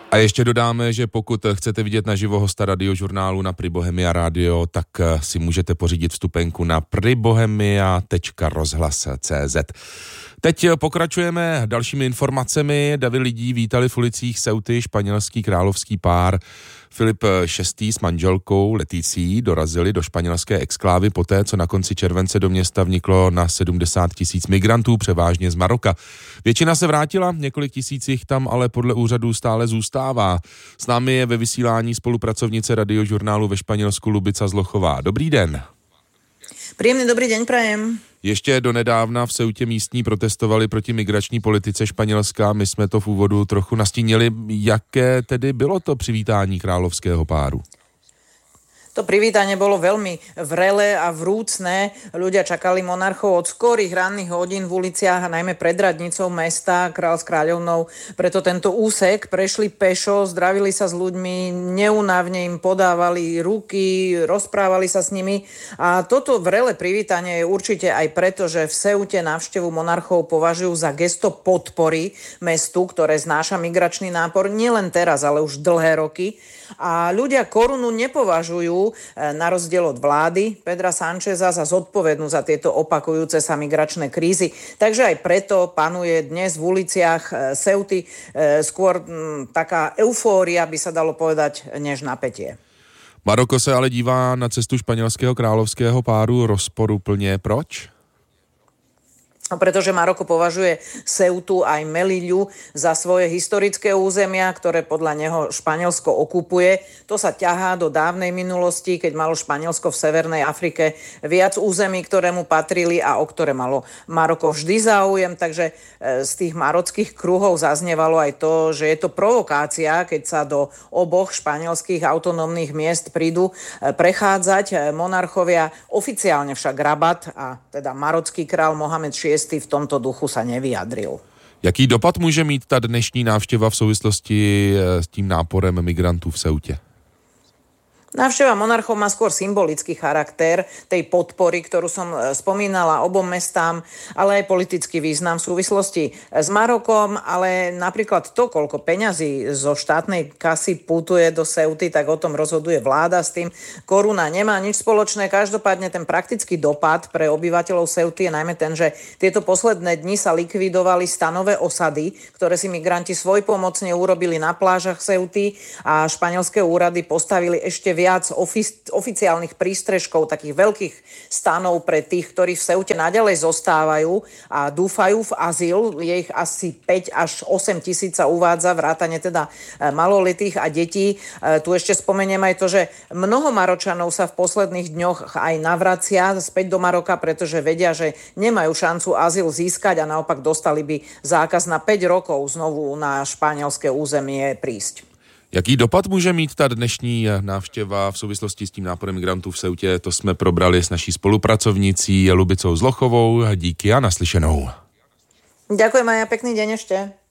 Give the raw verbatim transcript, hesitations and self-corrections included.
A ještě dodáme, že pokud chcete vidět naživo hosta radiožurnálu na Pri Bohemia Radio, tak si můžete pořídit vstupenku na pribohemia tečka rozhlas tečka cé zet. Teď pokračujeme dalšími informacemi. Davy lidí vítali v ulicích Ceuty španělský královský pár. Filip šestý s manželkou Leticí dorazili do španělské exklávy poté, co na konci července do města vniklo na sedmdesát tisíc migrantů, převážně z Maroka. Většina se vrátila, několik tisíc jich tam ale podle úřadů stále zůstává. S námi je ve vysílání spolupracovnice radiožurnálu ve Španělsku Lubica Zlochová. Dobrý den. Príjemný dobrý deň prajem. Ještě donedávna v Ceutě místní protestovali proti migrační politice Španělska. My jsme to v úvodu trochu nastínili. Jaké tedy bylo to přivítání královského páru? To privítanie bolo veľmi vrelé a vrúcne. Ľudia čakali monarchov od skorých ranných hodín v uliciach a najmä pred radnicou mesta Král s kráľovnou. Preto tento úsek prešli pešo, zdravili sa s ľuďmi, neúnavne im podávali ruky, rozprávali sa s nimi. A toto vrelé privítanie je určite aj preto, že v Ceute návštevu monarchov považujú za gesto podpory mestu, ktoré znáša migračný nápor nielen teraz, ale už dlhé roky. A ľudia korunu nepovažujú, na rozdiel od vlády Pedra Sancheza, za zodpovednú za tieto opakujúce sa migračné krízy. Takže aj preto panuje dnes v uliciach Ceuty skôr taká eufória, by sa dalo povedať, než napätie. Maroko se ale dívá na cestu španělského královského páru rozporuplně. Proč? Pretože Maroko považuje Ceutu aj Melillu za svoje historické územia, ktoré podľa neho Španielsko okupuje. To sa ťahá do dávnej minulosti, keď malo Španielsko v Severnej Afrike viac území, ktoré mu patrili a o ktoré malo Maroko vždy záujem. Takže z tých marockých kruhov zaznievalo aj to, že je to provokácia, keď sa do oboch španielských autonómnych miest prídu prechádzať monarchovia. Oficiálne však Rabat a teda marocký král Mohamed šiesty v tomto duchu sa nevyjadril. Jaký dopad může mít ta dnešní návštěva v souvislosti s tím náporem migrantů v Ceutě? Návšteva monarchov má skôr symbolický charakter tej podpory, ktorú som spomínala obom mestám, ale aj politický význam v súvislosti s Marokom, ale napríklad to, koľko peňazí zo štátnej kasy putuje do Ceuty, tak o tom rozhoduje vláda, s tým koruna nemá nič spoločné. Každopádne ten praktický dopad pre obyvateľov Ceuty je najmä ten, že tieto posledné dni sa likvidovali stanové osady, ktoré si migranti svojpomocne urobili na plážach Ceuty a španielské úrady postavili ešte viac viac ofic- oficiálnych prístrežkov, takých veľkých stanov pre tých, ktorí v Ceute naďalej zostávajú a dúfajú v azyl. Je ich asi päť až osem tisíc sa uvádza, vrátane teda maloletých a detí. Tu ešte spomeniem aj to, že mnoho Maročanov sa v posledných dňoch aj navracia späť do Maroka, pretože vedia, že nemajú šancu azyl získať a naopak dostali by zákaz na päť rokov znovu na španielské územie prísť. Jaký dopad může mít ta dnešní návštěva v souvislosti s tím náporem migrantů v Ceutě? To jsme probrali s naší spolupracovnicí Lubicou Zlochovou. Díky a naslyšenou. Ďakujem aj, pekný deň ešte.